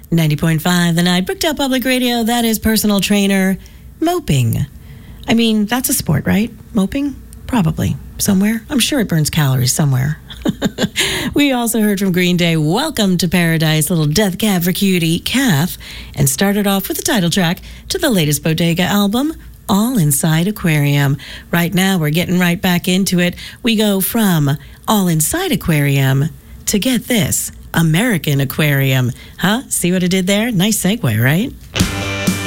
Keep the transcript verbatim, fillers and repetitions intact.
ninety point five The Night. Brookdale Public Radio, that is personal trainer moping. I mean, that's a sport, right? Moping? Probably. Somewhere. I'm sure it burns calories somewhere. We also heard from Green Day, Welcome to Paradise, little Death Cab for Cutie, Calf, and started off with the title track to the latest Bodega album, All Inside Aquarium. Right now, we're getting right back into it. We go from All Inside Aquarium to, get this, American Aquarium. Huh? See what I did there? Nice segue, right?